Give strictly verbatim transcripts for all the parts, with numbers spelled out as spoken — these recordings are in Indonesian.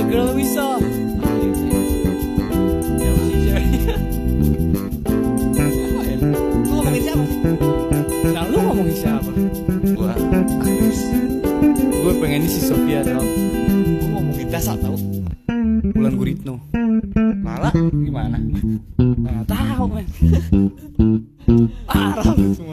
Girl bisa. Siapa sih ceweknya? Siapa ya? Lu ngomongin siapa? Nah lu ngomongin siapa? Gua Agnes. Gue pengen si Sofia dong. Gue ngomongin Tessa tau. Bulan Guritno. malah Gimana? Nggak tahu men. Parah semua.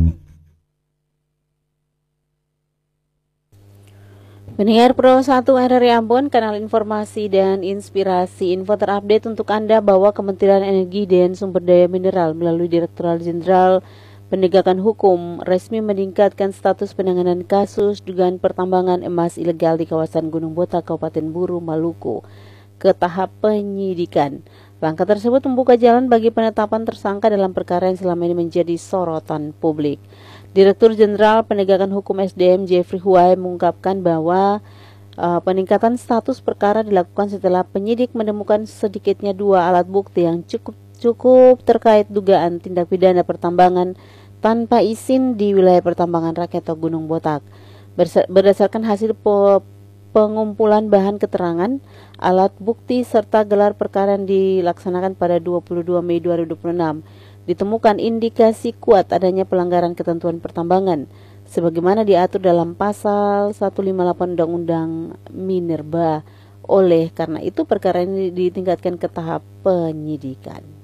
Pendengar Pro satu R R I Ambon, kanal informasi dan inspirasi. Info terupdate untuk Anda bahwa Kementerian Energi dan Sumber Daya Mineral melalui Direktorat Jenderal Penegakan Hukum resmi meningkatkan status penanganan kasus dugaan pertambangan emas ilegal di kawasan Gunung Botak, Kabupaten Buru, Maluku ke tahap penyidikan. Langkah tersebut membuka jalan bagi penetapan tersangka dalam perkara yang selama ini menjadi sorotan publik. Direktur Jenderal Penegakan Hukum S D M Jeffrey Huai mengungkapkan bahwa uh, peningkatan status perkara dilakukan setelah penyidik menemukan sedikitnya dua alat bukti yang cukup cukup terkait dugaan tindak pidana pertambangan tanpa izin di wilayah pertambangan rakyat atau Gunung Botak. Berdasarkan hasil pe pengumpulan bahan keterangan, alat bukti serta gelar perkara yang dilaksanakan pada dua puluh dua Mei dua ribu dua puluh enam, ditemukan indikasi kuat adanya pelanggaran ketentuan pertambangan sebagaimana diatur dalam pasal seratus lima puluh delapan Undang-Undang Minerba. Oleh karena itu perkara ini ditingkatkan ke tahap penyidikan.